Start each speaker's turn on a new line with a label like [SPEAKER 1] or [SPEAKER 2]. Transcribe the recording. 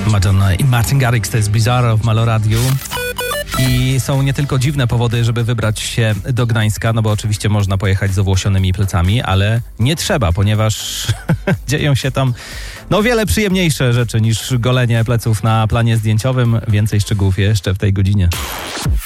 [SPEAKER 1] Madonna i Martin Garrix, to jest Bizarre w Maloradiu. I są nie tylko dziwne powody, żeby wybrać się do Gdańska, no bo oczywiście można pojechać z owłosionymi plecami, ale nie trzeba, ponieważ dzieją się tam o wiele przyjemniejsze rzeczy niż golenie pleców na planie zdjęciowym. Więcej szczegółów jeszcze w tej godzinie.